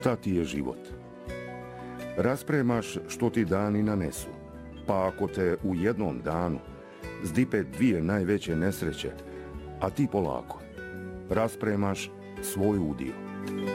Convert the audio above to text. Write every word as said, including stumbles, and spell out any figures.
Šta ti je život? Raspremaš što ti dani nanesu, pa ako te u jednom danu zdipe dvije najveće nesreće, a ti polako raspremaš svoj udio.